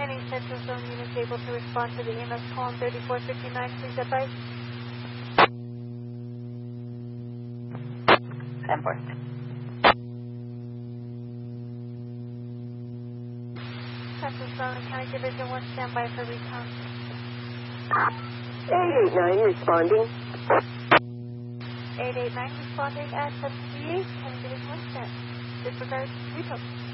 Any Central Zone units able to respond to the EMS call on 3459, please advise. 10-4. Central Zone County Division 1, standby for recon. 889 responding. 889 responding at 738, County Division 1, stand. Disregard, recon.